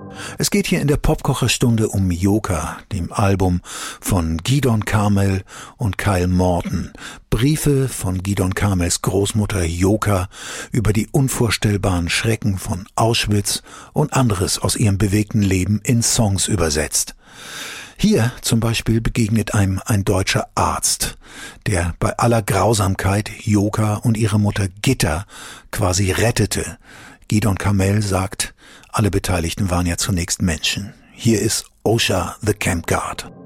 Es geht hier in der Popkocherstunde um Joka, dem Album von Gidon Carmel und Kyle Morton. Briefe von Gidon Carmels Großmutter Joka über die unvorstellbaren Schrecken von Auschwitz und anderes aus ihrem bewegten Leben in Songs übersetzt. Hier zum Beispiel begegnet einem ein deutscher Arzt, der bei aller Grausamkeit Joka und ihre Mutter Gitta quasi rettete. Gidon Carmel sagt, alle Beteiligten waren ja zunächst Menschen. Hier ist Osha the Camp Guard.